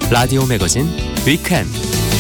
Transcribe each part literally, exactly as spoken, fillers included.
라디오 매거진 위켄드.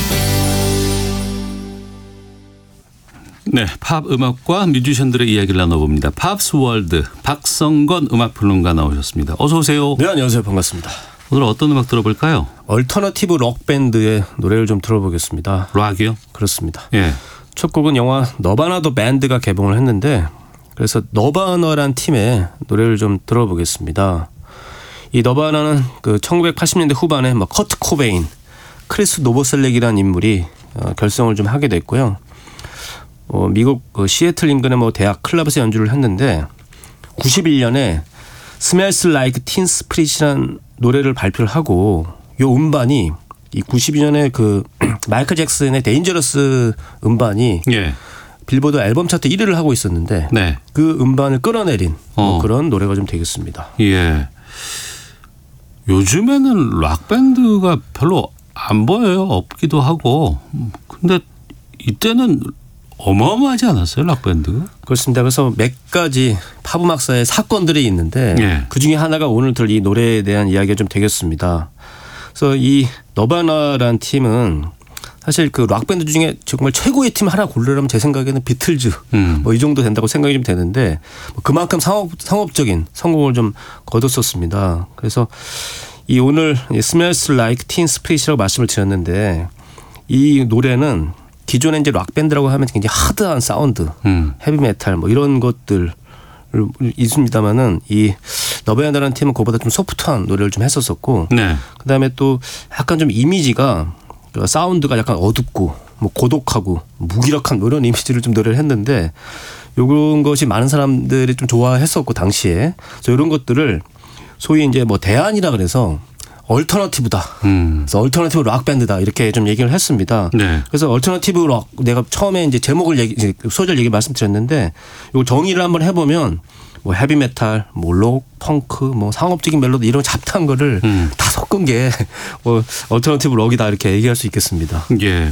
네, 팝 음악과 뮤지션들의 이야기를 나눠봅니다. 팝스 월드 박성건 음악평론가 나오셨습니다. 어서 오세요. 네, 안녕하세요. 반갑습니다. 오늘 어떤 음악 들어볼까요? 얼터너티브 록 밴드의 노래를 좀 들어보겠습니다. 락이요? 그렇습니다. 예. 첫 곡은 영화 너바나도 밴드가 개봉을 했는데, 그래서 너바나란 팀의 노래를 좀 들어보겠습니다. 이 너바나는 그 천구백팔십 년대 후반에 뭐 커트 코베인, 크리스 노보셀렉이라는 인물이 어, 결성을 좀 하게 됐고요. 어, 미국 그 시애틀 인근의 뭐 대학 클럽에서 연주를 했는데 구십일 년에 Smells Like Teen Spirit이라는 노래를 발표를 하고, 요 음반이 이 구십이 년에 그 마이클 잭슨의 데인저러스 음반이 예. 빌보드 앨범 차트 일 위를 하고 있었는데 네. 그 음반을 끌어내린 어. 뭐 그런 노래가 좀 되겠습니다. 예. 요즘에는 락 밴드가 별로 안 보여요. 없기도 하고. 근데 이때는 어마어마하지 않았어요, 락 밴드가? 그렇습니다. 그래서 몇 가지 팝 음악사의 사건들이 있는데 예. 그 중에 하나가 오늘 들 이 노래에 대한 이야기가 좀 되겠습니다. 그래서 이 너바나라는 팀은 사실 그 락 밴드 중에 정말 최고의 팀 하나 고르라면 제 생각에는 비틀즈 음. 뭐 이 정도 된다고 생각이 좀 되는데 그만큼 상업, 상업적인 성공을 좀 거뒀었습니다. 그래서 이 오늘 Smells Like Teen Spirit이라고 말씀을 드렸는데 이 노래는 기존에 이제 락 밴드라고 하면 굉장히 하드한 사운드, 음. 헤비메탈 뭐 이런 것들 있습니다만은 이 너바나라는 팀은 그보다 좀 소프트한 노래를 좀 했었었고, 네. 그다음에 또 약간 좀 이미지가 사운드가 약간 어둡고 뭐 고독하고 무기력한 이런 이미지를 좀 노래를 했는데 이런 것이 많은 사람들이 좀 좋아했었고 당시에. 그래서 이런 것들을 소위 이제 뭐 대안이라 그래서 얼터너티브다. 음. 그래서 얼터너티브 락 밴드다 이렇게 좀 얘기를 했습니다. 네. 그래서 얼터너티브 락 내가 처음에 이제 제목을 얘기, 이제 소절 얘기 말씀드렸는데 이거 정의를 한번 해보면 뭐 헤비메탈, 뭐 록, 펑크, 뭐 상업적인 멜로디 이런 잡다한 거를 음. 다 섞은 게 뭐 얼터너티브 록이다 이렇게 얘기할 수 있겠습니다. 예.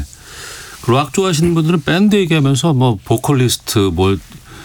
락 좋아하시는 분들은 밴드 얘기하면서 뭐 보컬리스트, 뭐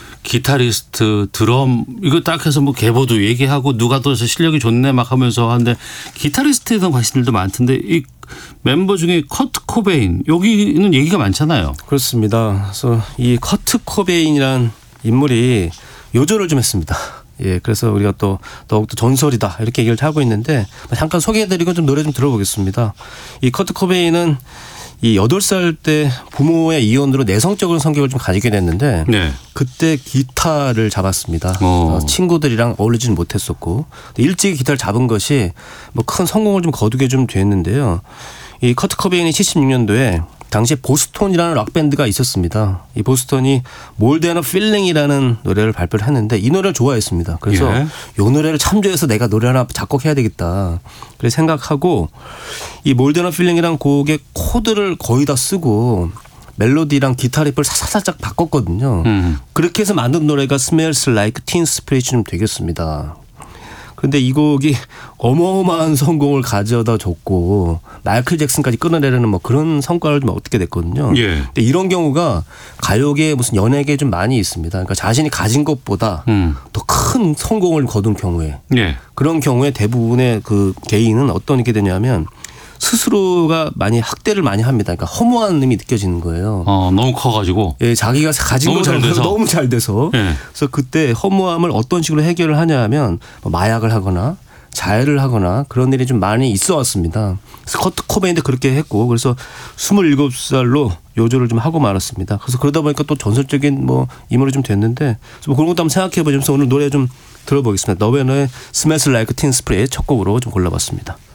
기타리스트, 드럼 이거 딱 해서 뭐 계보도 얘기하고 누가 더 실력이 좋네 막 하면서 하는데 기타리스트에 대한 관심들도 많던데 이 멤버 중에 커트 코베인 여기는 얘기가 많잖아요. 그렇습니다. 그래서 이 커트 코베인이란 인물이 요절을 좀 했습니다. 예, 그래서 우리가 또 더욱더 전설이다 이렇게 얘기를 하고 있는데 잠깐 소개해드리고 좀 노래 좀 들어보겠습니다. 이 커트 코베인은 이 여덟 살 때 부모의 이혼으로 내성적인 성격을 좀 가지게 됐는데 네. 그때 기타를 잡았습니다. 어. 친구들이랑 어울리지는 못했었고 일찍 기타를 잡은 것이 뭐 큰 성공을 좀 거두게 좀 됐는데요. 이 커트 코베인이 칠십육 년도에 당시에 보스톤이라는 락밴드가 있었습니다. 이 보스톤이 More Than a Feeling이라는 노래를 발표를 했는데 이 노래를 좋아했습니다. 그래서 예. 이 노래를 참조해서 내가 노래 하나 작곡해야 되겠다. 그래서 생각하고 이 More Than a Feeling이라는 곡의 코드를 거의 다 쓰고 멜로디랑 기타 리프를 살짝 바꿨거든요. 음. 그렇게 해서 만든 노래가 Smells Like Teen Spirit 좀 되겠습니다. 근데 이 곡이 어마어마한 성공을 가져다 줬고 마이클 잭슨까지 끌어내려는 뭐 그런 성과를 좀 얻게 됐거든요. 예. 근데 이런 경우가 가요계 무슨 연예계에 좀 많이 있습니다. 그러니까 자신이 가진 것보다 음. 더 큰 성공을 거둔 경우에 예. 그런 경우에 대부분의 그 개인은 어떤 게 되냐면 스스로가 많이 학대를 많이 합니다. 그러니까 허무한 느낌이 느껴지는 거예요. 어, 너무 커가지고. 예, 자기가 가진 너무 것보다 잘 돼서. 너무 잘 돼서. 예. 그래서 그때 허무함을 어떤 식으로 해결을 하냐 하면 뭐 마약을 하거나 자해를 하거나 그런 일이 좀 많이 있어 왔습니다. 그래서 커트 코베인도 그렇게 했고 그래서 스물일곱 살로 요절을 좀 하고 말았습니다. 그래서 그러다 보니까 또 전설적인 뭐 인물이 좀 됐는데 뭐 그런 것도 한번 생각해 보면서 오늘 노래 좀 들어보겠습니다. 너베너의 Smells Like Teen Spirit 첫 곡으로 좀 골라봤습니다.